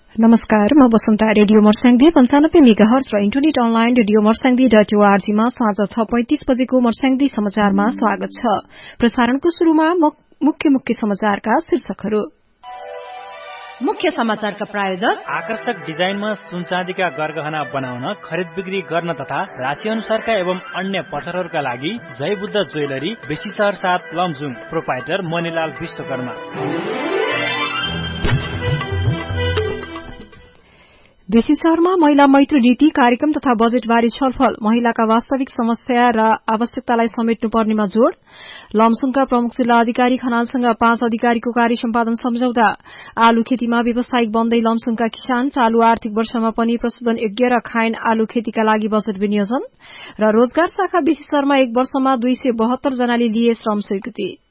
नमस्कार, म वसन्ता। Radio Marsyangdi 95 megahertz र इन्टरनेट अनलाइन रेडियो मर्स्याङ्दी.org मा साँझ 6:35 बजेको मर्स्याङ्दी समाचारमा स्वागत छ। प्रसारणको शुरूमा मुख्य समाचारका शीर्षकहरू। मुख्य समाचारका प्रायोजक आकर्षक डिजाइनमा सुनचाँदीका गरगहना बनाउन, खरिद बिक्री गर्न तथा राशि अनुसारका एवं अन्य पत्थरहरूका लागि जय बुद्ध ज्वेलरी, बेसी शहर 7 लमजुङ। प्रोपाइटर मणिलाल विश्वकर्मा। बेसी शहरमा महिला मैत्री नीति कार्यक्रम तथा बजेटबारे छलफल, महिलाका वास्तविक समस्या र आवश्यकतालाई समेट्नुपर्नेमा जोड़। लमसुङका प्रमुख जिल्ला अधिकारी खनालसँग 5 अधिकारीको कार्य सम्पादन सम्झौता। आलु खेतीमा व्यावसायिक बन्दै लमसुङका किसान, चालू आर्थिक वर्षमा पनि प्रशोधन यज्ञ र खाइन आलु खेतीका लागि बजेट विनियोजन। र रोजगार शाखा बेसी शहरमा 1 वर्षमा 272 जनाले लिए श्रम स्वीकृति।